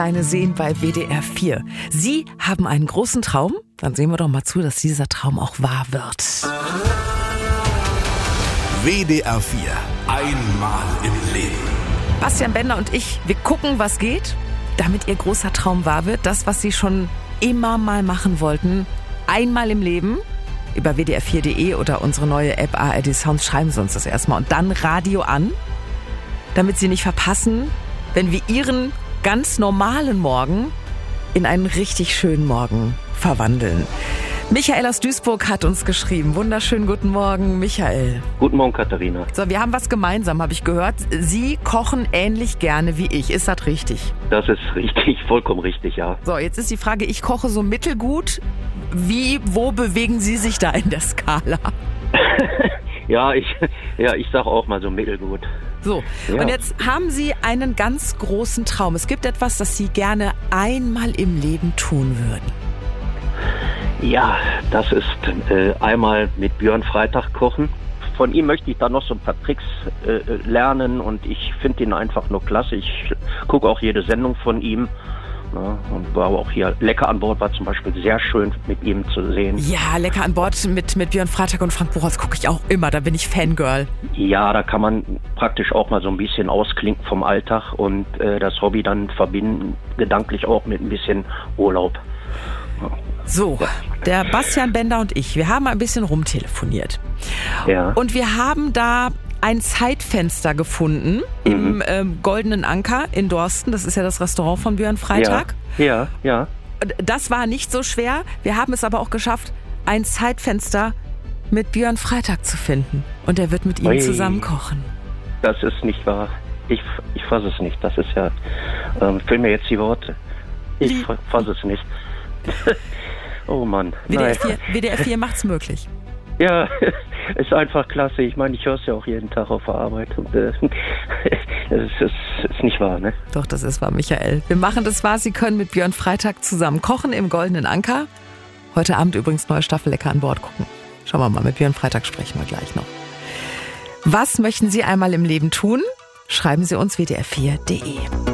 Eine sehen bei WDR 4. Sie haben einen großen Traum? Dann sehen wir doch mal zu, dass dieser Traum auch wahr wird. WDR 4. Einmal im Leben. Bastian Bender und ich, wir gucken, was geht, damit Ihr großer Traum wahr wird. Das, was Sie schon immer mal machen wollten. Einmal im Leben. Über WDR4.de oder unsere neue App ARD Sounds schreiben Sie uns das erstmal. Und dann Radio an, damit Sie nicht verpassen, wenn wir Ihren ganz normalen Morgen in einen richtig schönen Morgen verwandeln. Michael aus Duisburg hat uns geschrieben. Wunderschönen guten Morgen, Michael. Guten Morgen, Katharina. So, wir haben was gemeinsam, habe ich gehört. Sie kochen ähnlich gerne wie ich. Ist das richtig? Das ist richtig, vollkommen richtig, ja. So, jetzt ist die Frage, ich koche so mittelgut. Wo bewegen Sie sich da in der Skala? Ja, ich sag auch mal so mittelgut. So, ja. Und jetzt haben Sie einen ganz großen Traum. Es gibt etwas, das Sie gerne einmal im Leben tun würden. Ja, das ist einmal mit Björn Freitag kochen. Von ihm möchte ich da noch so ein paar Tricks lernen und ich finde ihn einfach nur klasse. Ich gucke auch jede Sendung von ihm. Ja, und war auch hier Lecker an Bord, war zum Beispiel sehr schön mit ihm zu sehen. Ja, Lecker an Bord mit Björn Freitag und Frank Buchholz gucke ich auch immer, da bin ich Fangirl. Ja, da kann man praktisch auch mal so ein bisschen ausklinken vom Alltag und das Hobby dann verbinden, gedanklich auch mit ein bisschen Urlaub. Ja. So, der Bastian Bender und ich, wir haben ein bisschen rumtelefoniert. Ja. Und wir haben da ein Zeitfenster gefunden im Goldenen Anker in Dorsten. Das ist ja das Restaurant von Björn Freitag. Ja. Das war nicht so schwer. Wir haben es aber auch geschafft, ein Zeitfenster mit Björn Freitag zu finden. Und er wird mit ihm zusammen kochen. Das ist nicht wahr. Ich fasse es nicht. Das ist ja... fehlen mir jetzt die Worte. Ich fasse es nicht. Oh Mann. WDR 4 macht's möglich. Ja, ist einfach klasse. Ich meine, ich höre es ja auch jeden Tag auf der Arbeit. Und das ist nicht wahr, ne? Doch, das ist wahr, Michael. Wir machen das wahr. Sie können mit Björn Freitag zusammen kochen im Goldenen Anker. Heute Abend übrigens neue Staffel Lecker an Bord gucken. Schauen wir mal, mit Björn Freitag sprechen wir gleich noch. Was möchten Sie einmal im Leben tun? Schreiben Sie uns WDR4.de.